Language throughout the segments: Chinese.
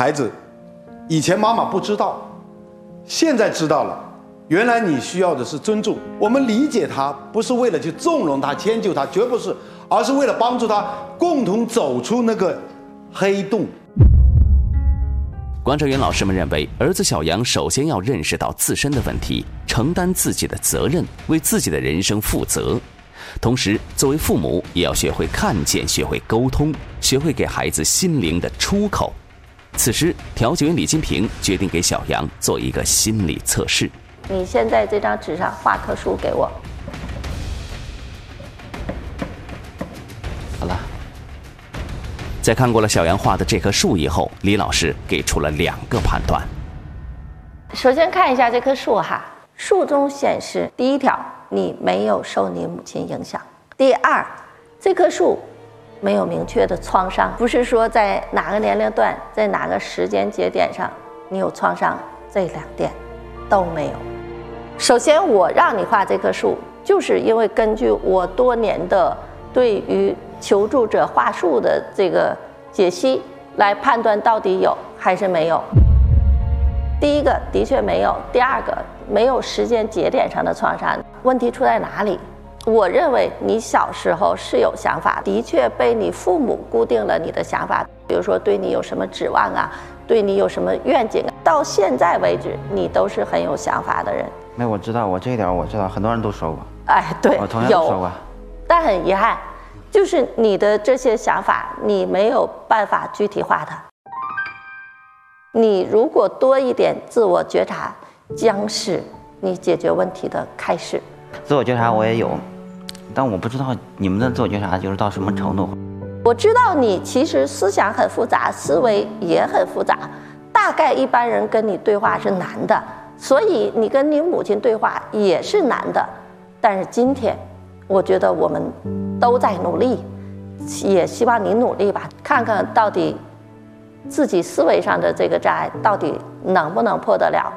孩子，以前妈妈不知道，现在知道了，原来你需要的是尊重。我们理解他，不是为了去纵容他、迁就他，绝不是，而是为了帮助他共同走出那个黑洞。 观察员老师们认为，儿子小杨首先要认识到自身的问题，承担自己的责任，为自己的人生负责。同时，作为父母也要学会看见，学会沟通，学会给孩子心灵的出口。此时，调解员李金平决定给小杨做一个心理测试。 你先在这张纸上画棵树给我。 好了。在看过了小杨画的这棵树以后，李老师给出了2个判断。 首先看一下这棵树哈，树中显示，第一条，你没有受你母亲影响；第二，这棵树没有明确的创伤，不是说在哪个年龄段，在哪个时间节点上你有创伤，这2点都没有。首先，我让你画这棵树，就是因为根据我多年的对于求助者画树的这个解析来判断到底有还是没有。第一个的确没有，第二个没有时间节点上的创伤。问题出在哪里？我认为你小时候是有想法，的确被你父母固定了你的想法，比如说对你有什么指望啊，对你有什么愿景，到现在为止你都是很有想法的人。 没，我知道，我这一点我知道，很多人都说过。 哎，对， 我同样都说过。 但很遗憾，就是你的这些想法，你没有办法具体化它。你如果多一点自我觉察，将是你解决问题的开始。 自我觉察我也有，但我不知道你们的自我觉察就是到什么程度。 我知道你其实思想很复杂，思维也很复杂，大概一般人跟你对话是难的，所以你跟你母亲对话也是难的。但是今天我觉得我们都在努力，也希望你努力吧，看看到底自己思维上的这个障碍到底能不能破得了。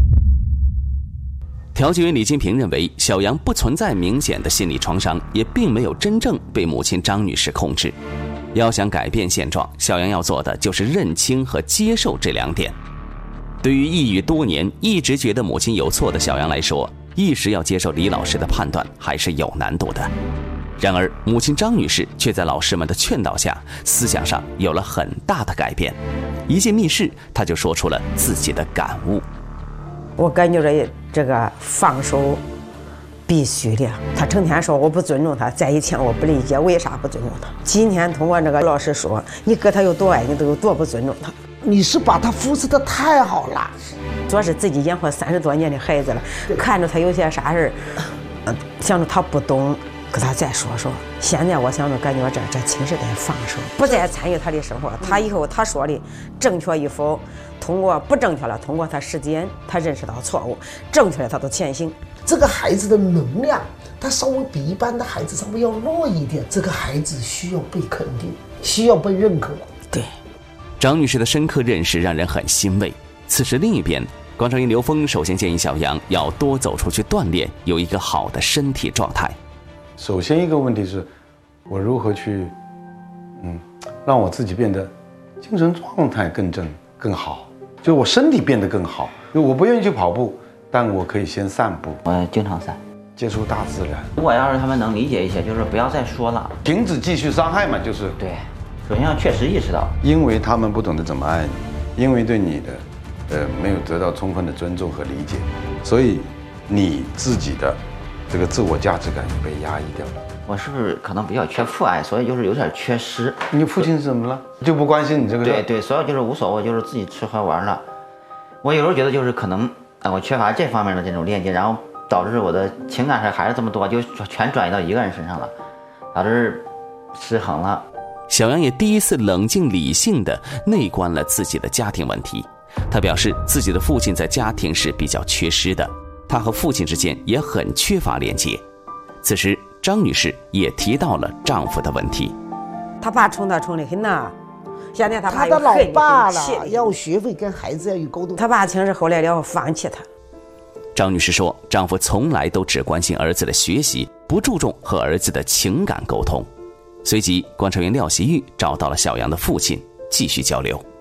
调解员李金平认为，小杨不存在明显的心理创伤，也并没有真正被母亲张女士控制。要想改变现状，小杨要做的就是认清和接受这2点。对于抑郁多年，一直觉得母亲有错的小杨来说，一时要接受李老师的判断还是有难度的。然而，母亲张女士却在老师们的劝导下，思想上有了很大的改变。一进密室，她就说出了自己的感悟。 我感觉这个放手必须的。他成天说我不尊重他，在以前我不理解为啥不尊重他。今天通过这个老师说，你哥他有多爱你，都有多不尊重他。 你是把他扶持的太好了， 主要是自己养活30多年的孩子了，看着他有些啥事想着他不懂，跟他再说说。现在我想着感觉这其实得放手，不再参与他的生活。他以后他说的正确与否，通过不正确了，通过他时间，他认识到错误，正确的他都前行。 这个孩子的能量，他稍微比一般的孩子稍微要弱一点。这个孩子需要被肯定，需要被认可。 对， 张女士的深刻认识让人很欣慰。此时另一边，观察员刘峰首先建议小杨要多走出去锻炼，有一个好的身体状态。 首先一个问题是，我如何去让我自己变得精神状态更好，就我身体变得更好。就我不愿意去跑步，但我可以先散步。 我经常散， 接触大自然。 如果要是他们能理解一些，就是不要再说了， 停止继续伤害嘛，就是对。首先要确实意识到， 因为他们不懂得怎么爱你，因为对你的没有得到充分的尊重和理解，所以你自己的这个自我价值感也被压抑掉了。 我是不是可能比较缺父爱，所以就是有点缺失？ 你父亲是怎么了？就不关心你这个人？ 对，所以就是无所谓，就是自己吃喝玩乐。我有时候觉得就是可能我缺乏这方面的这种链接，然后导致我的情感上还是这么多，就全转移到一个人身上了，导致失衡了。 小杨也第一次冷静理性地内观了自己的家庭问题。他表示自己的父亲在家庭是比较缺失的，他和父亲之间也很缺乏连接。此时张女士也提到了丈夫的问题。 他爸宠得很呐，现在他爸的老爸了，要学会跟孩子要有沟通。 他爸其实后来要放弃他。 张女士说，丈夫从来都只关心儿子的学习，不注重和儿子的情感沟通。随即观察员廖习玉找到了小杨的父亲，继续交流。